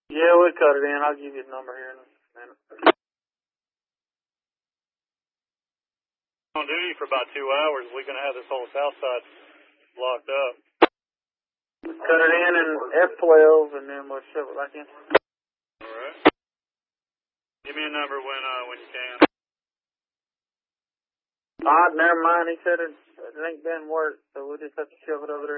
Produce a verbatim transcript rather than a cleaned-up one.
Yeah, we cut it in. I'll give you the number here in a minute. On duty for about two hours. We're going to have this whole south side locked up. Cut it in in F twelve, and then we'll shove it back in. All right. Give me a number when uh when you can. Ah, never mind. He said it, it ain't been worked, so we'll just have to shove it over there